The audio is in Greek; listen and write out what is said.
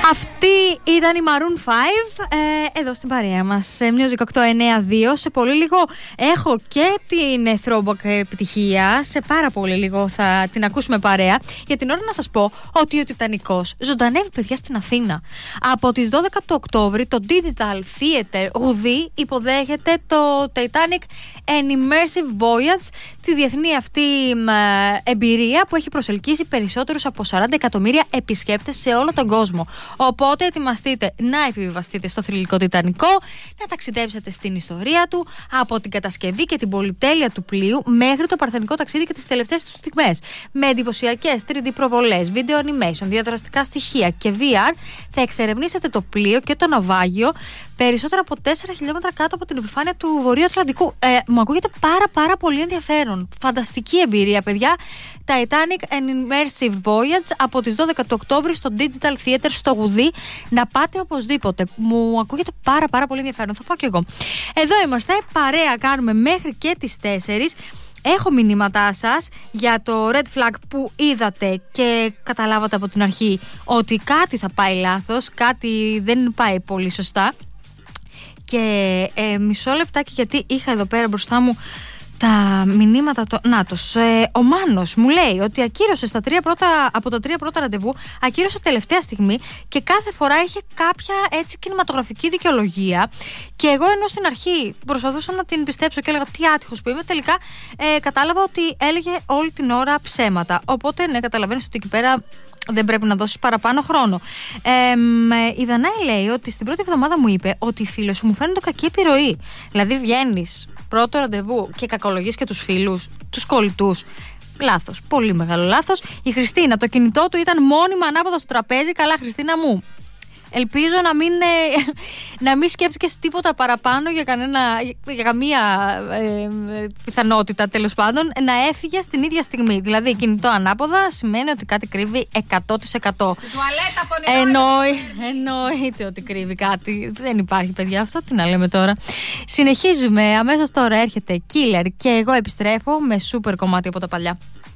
Αυτή ήταν η Maroon 5 εδώ στην παρέα μας Music 892. Σε πολύ λίγο έχω και την throwback επιτυχία. Σε πάρα πολύ λίγο θα την ακούσουμε παρέα. Για την ώρα να σας πω ότι ο Τιτανικός ζωντανεύει, παιδιά, στην Αθήνα. Από τις 12 του Οκτώβρη το Digital Theater Ουδή υποδέχεται το Titanic An Immersive Voyage, τη διεθνή αυτή εμπειρία που έχει προσελκύσει περισσότερους από 40 εκατομμύρια επισκέπτες σε όλο τον κόσμο. Οπότε ετοιμαστείτε να επιβιβαστείτε στο θρυλικό Τιτανικό, να ταξιδέψετε στην ιστορία του, από την κατασκευή και την πολυτέλεια του πλοίου μέχρι το παρθενικό ταξίδι και τις τελευταίες του στιγμές. Με εντυπωσιακές 3D προβολές, video animation, διαδραστικά στοιχεία και VR θα εξερευνήσετε το πλοίο και το ναυάγιο περισσότερα από 4 χιλιόμετρα κάτω από την επιφάνεια του Βορείου Ατλαντικού. Μου ακούγεται πάρα πολύ ενδιαφέρον. Φανταστική εμπειρία, παιδιά. Titanic An Immersive Voyage από τις 12 του Οκτώβρη στο Digital Theater στο Γουδί. Να πάτε οπωσδήποτε. Μου ακούγεται πάρα πολύ ενδιαφέρον. Θα πάω κι εγώ. Εδώ είμαστε. Παρέα κάνουμε μέχρι και τις 4. Έχω μηνύματά σας για το red flag που είδατε και καταλάβατε από την αρχή ότι κάτι θα πάει λάθος, κάτι δεν πάει πολύ σωστά. Και μισό λεπτάκι, γιατί είχα εδώ πέρα μπροστά μου τα μηνύματα. Νάτος, ο Μάνος μου λέει ότι ακύρωσε από τα 3 πρώτα ραντεβού, ακύρωσε τελευταία στιγμή και κάθε φορά είχε κάποια έτσι κινηματογραφική δικαιολογία. Και εγώ, ενώ στην αρχή προσπαθούσα να την πιστέψω και έλεγα τι άτυχος που είμαι, τελικά κατάλαβα ότι έλεγε όλη την ώρα ψέματα. Οπότε, ναι, καταλαβαίνεις ότι εκεί πέρα δεν πρέπει να δώσεις παραπάνω χρόνο. Η Δανάη λέει ότι στην πρώτη εβδομάδα μου είπε ότι οι φίλοι σου μου φαίνονται κακή επιρροή. Δηλαδή, βγαίνεις πρώτο ραντεβού και κακολογείς και τους φίλους, τους κολλητούς. Λάθος. Πολύ μεγάλο λάθος. Η Χριστίνα, το κινητό του ήταν μόνιμα ανάποδα στο τραπέζι. Καλά, Χριστίνα μου. Ελπίζω να μην σκέφτηκες τίποτα παραπάνω για καμία πιθανότητα, τέλος πάντων, να έφυγες την ίδια στιγμή. Δηλαδή, κινητό ανάποδα σημαίνει ότι κάτι κρύβει 100%. Στην τουαλέτα Εννοείται ότι κρύβει κάτι. Δεν υπάρχει, παιδιά, αυτό. Τι να λέμε τώρα. Συνεχίζουμε. Αμέσως τώρα έρχεται Killer και εγώ επιστρέφω με σούπερ κομμάτι από τα παλιά.